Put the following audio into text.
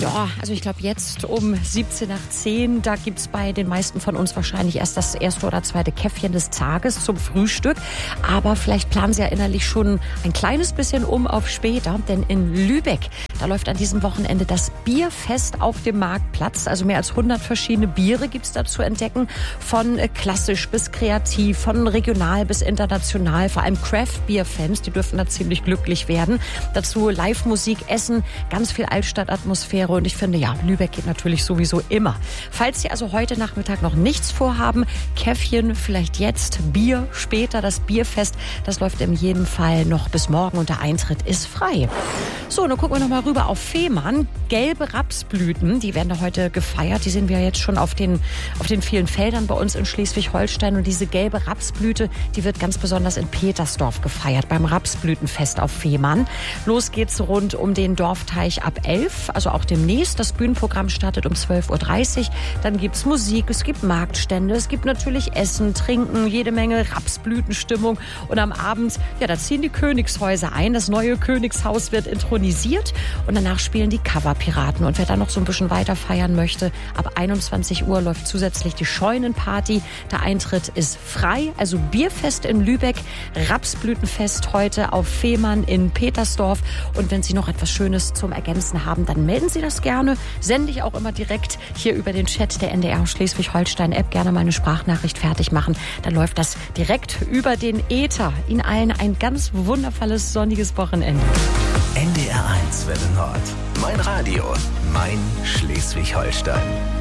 Ja, also ich glaube jetzt um 17 nach 10, da gibt's bei den meisten von uns wahrscheinlich erst das erste oder zweite Käffchen des Tages zum Frühstück. Aber vielleicht planen Sie ja innerlich schon ein kleines bisschen auf später, denn in Lübeck, da läuft an diesem Wochenende das Bierfest auf dem Marktplatz. Also mehr als 100 verschiedene Biere gibt's da zu entdecken, von klassisch bis kreativ, von regional bis international. Vor allem Craft-Bier-Fans, die dürfen da ziemlich glücklich werden. Dazu Live-Musik, Essen, ganz viel Altstadtatmosphäre. Und ich finde, ja, Lübeck geht natürlich sowieso immer. Falls Sie also heute Nachmittag noch nichts vorhaben, Käffchen vielleicht jetzt, Bier später, das Bierfest, das läuft in jedem Fall noch bis morgen und der Eintritt ist frei. So, dann gucken wir noch mal rüber auf Fehmarn. Gelbe Rapsblüten, die werden da heute gefeiert. Die sehen wir jetzt schon auf den vielen Feldern bei uns in Schleswig-Holstein. Und diese gelbe Rapsblüte, die wird ganz besonders in Petersdorf gefeiert, beim Rapsblütenfest auf Fehmarn. Los geht's rund um den Dorfteich ab 11, also auch demnächst. Das Bühnenprogramm startet um 12.30 Uhr. Dann gibt's Musik, es gibt Marktstände, es gibt natürlich Essen, Trinken, jede Menge Rapsblütenstimmung. Und am Abend, ja, da ziehen die Königshäuser ein. Das neue Königshaus wird intronisiert und danach spielen die Coverpiraten. Und wer dann noch so ein bisschen weiter feiern möchte, ab 21 Uhr läuft zusätzlich die Scheunenparty. Der Eintritt ist frei, also Bierfest in Lübeck, Rapsblütenfest heute auf Fehmarn in Petersdorf. Und wenn Sie noch etwas Schönes zum Ergänzen haben, dann melden Sie das gerne. Sende ich auch immer direkt hier über den Chat der NDR Schleswig-Holstein-App. Gerne mal eine Sprachnachricht fertig machen. Dann läuft das direkt über den Äther. Ihnen allen ein ganz wundervolles, sonniges Wochenende. NDR 1 Welle Nord. Mein Radio, mein Schleswig-Holstein.